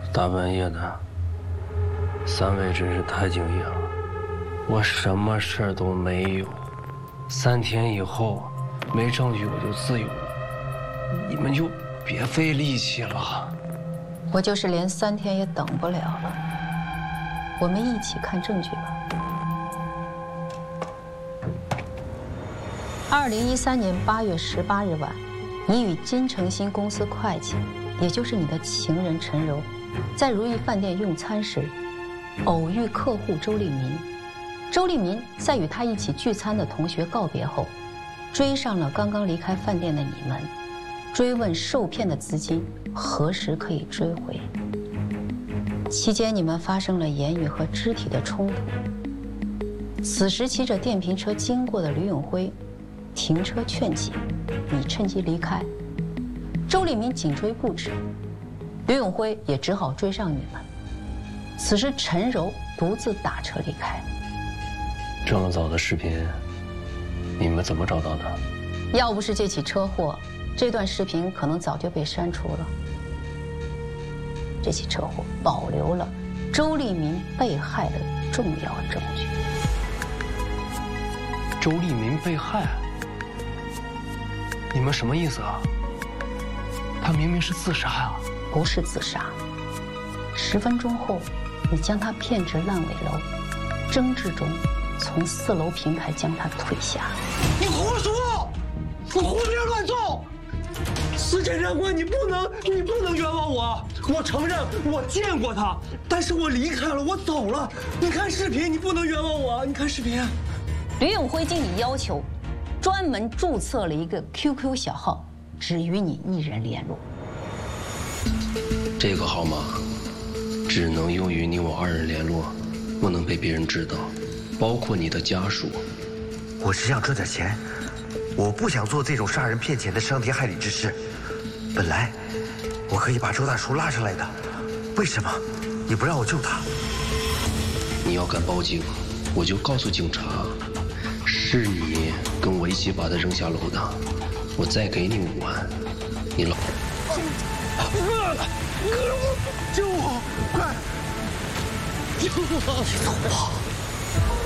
大半夜的，三位真是太敬业了。我什么事儿都没有，3天以后没证据我就自由了，你们就别费力气了。 我就是连3天也等不了了。我们一起看证据吧。2013年8月18日晚，你与金诚新公司会计，也就是你的情人陈柔，在如意饭店用餐时，偶遇客户周立民。周立民在与他一起聚餐的同学告别后，追上了刚刚离开饭店的你们，追问受骗的资金何时可以追回。期间你们发生了言语和肢体的冲突。此时骑着电瓶车经过的吕永辉停车劝解，你趁机离开。周立民紧追不止，吕永辉也只好追上你们。此时陈柔独自打车离开。 这么早的视频，你们怎么找到的？ 要不是这起车祸，这段视频可能早就被删除了。这起车祸保留了周立民被害的重要证据。 周立民被害？你们什么意思啊？他明明是自杀啊！ 不是自杀。10分钟后，你将他骗至烂尾楼，争执中从4楼平台将他推下。 你胡说！我胡编乱造！司检察官，你不能冤枉我！我承认我见过他，但是我离开了，我走了。你看视频，你不能冤枉我！你看视频。 吕永辉经你要求，专门注册了一个 QQ 小号，只与你一人联络。 这个号码只能用于你我2人联络，不能被别人知道，包括你的家属。 我只想赚点钱，我不想做这种杀人骗钱的伤天害理之事。本来我可以把周大叔拉上来的，为什么你不让我救他？ 你要敢报警，我就告诉警察，是你跟我一起把他扔下楼的，我再给你5万，你老。 救我！快！救我！ 你走吧。